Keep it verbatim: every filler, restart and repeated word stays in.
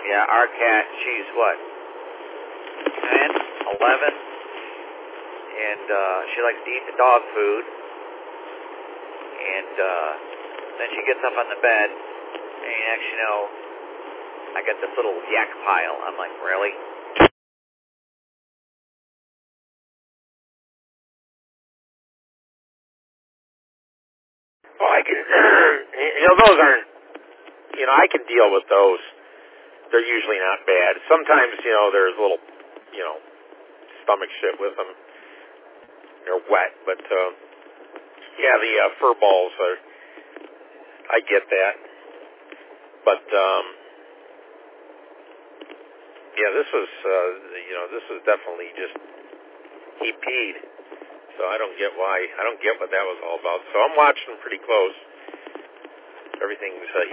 Yeah, our cat, she's what, ten, eleven, and uh, she likes to eat the dog food, and uh, then she gets up on the bed, and next you know, I got this little yak pile. I'm like, really? Well, I can, you know, those aren't, you know, I can deal with those. They're usually not bad. Sometimes, you know, there's a little, you know, stomach shit with them. They're wet, but, uh, yeah, the uh, fur balls are, I get that. But, um, yeah, this was, uh, you know, this was definitely just, he peed. So I don't get why, I don't get what that was all about. So I'm watching pretty close. Everything's, uh,